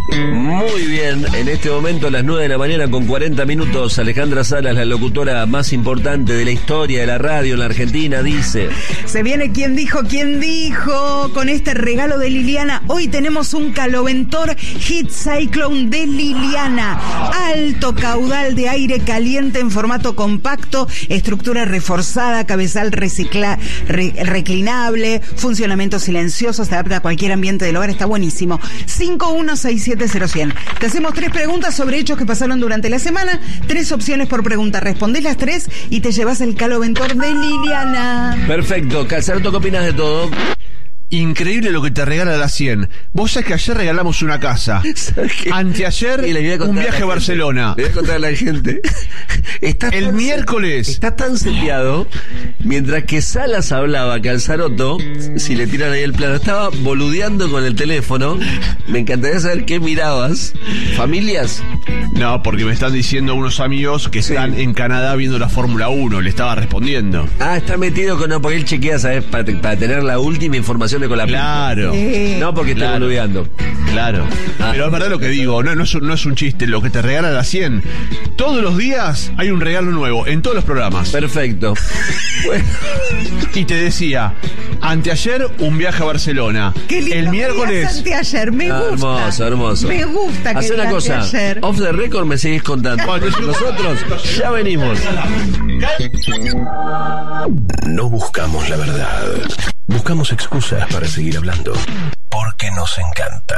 Muy bien, en este momento a las 9 de la mañana con 40 minutos, Alejandra Salas, la locutora más importante de la historia de la radio en la Argentina, dice: se viene ¿Quién dijo? ¿Quién dijo? Con este regalo de Liliana. Hoy tenemos un Caloventor Hit Cyclone de Liliana. Alto caudal de aire caliente en formato compacto, estructura reforzada, cabezal reclinable, funcionamiento silencioso, se adapta a cualquier ambiente del hogar, está buenísimo. 516700100. Te hacemos 3 preguntas sobre hechos que pasaron durante la semana, 3 opciones por pregunta. Respondés las 3 y te llevas el Caloventor de Liliana. Perfecto. Calzaroto, ¿qué opinas de todo? Increíble lo que te regala la 100. Vos sabés que ayer regalamos una casa. Anteayer un viaje a Barcelona. Le voy a contar a la gente. El miércoles está tan seteado. Mientras que Salas hablaba, Calzaroto, si le tiran ahí el plano, estaba boludeando con el teléfono. Me encantaría saber qué mirabas. ¿Familias? No, porque me están diciendo unos amigos que están en Canadá viendo la Fórmula 1. Le estaba respondiendo. Ah, está metido con... No, porque él chequea, ¿sabes? Para tener la última información de Colapinto. Claro. No porque esté boludeando. Claro. Pero es verdad lo que digo. No es un chiste. Lo que te regala la 100. Todos los días hay un regalo nuevo en todos los programas. Perfecto. Bueno. Y te decía, anteayer un viaje a Barcelona. Qué lindo. El miércoles. Anteayer, me gusta. Hermoso. Me gusta que haz una cosa. Anteayer. Off the record me seguís contando. Nosotros ya venimos. No buscamos la verdad. Buscamos excusas para seguir hablando. Porque nos encanta.